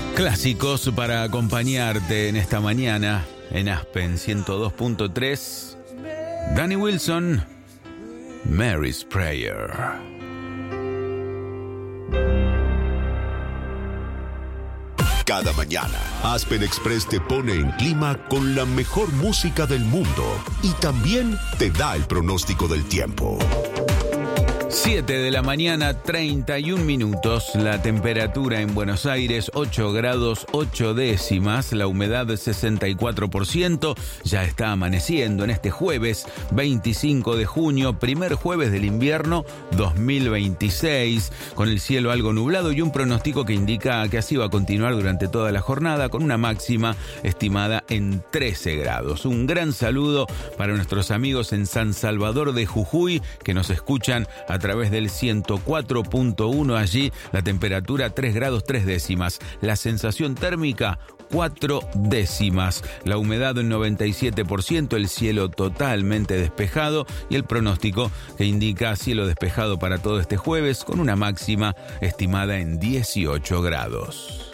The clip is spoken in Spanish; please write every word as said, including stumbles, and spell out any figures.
Clásicos para acompañarte en esta mañana en Aspen ciento dos punto tres. Danny Wilson, Mary's Prayer. Cada mañana, Aspen Express te pone en clima con la mejor música del mundo y también te da el pronóstico del tiempo. siete de la mañana, treinta y un minutos. La temperatura en Buenos Aires, ocho grados ocho décimas. La humedad, sesenta y cuatro por ciento. Ya está amaneciendo en este jueves veinticinco de junio, primer jueves del invierno dos mil veintiséis, con el cielo algo nublado y un pronóstico que indica que así va a continuar durante toda la jornada, con una máxima estimada en trece grados. Un gran saludo para nuestros amigos en San Salvador de Jujuy, que nos escuchan a A través del ciento cuatro punto uno. Allí la temperatura tres grados tres décimas. La sensación térmica cuatro décimas. La humedad en noventa y siete por ciento. El cielo totalmente despejado. Y el pronóstico que indica cielo despejado para todo este jueves, con una máxima estimada en dieciocho grados.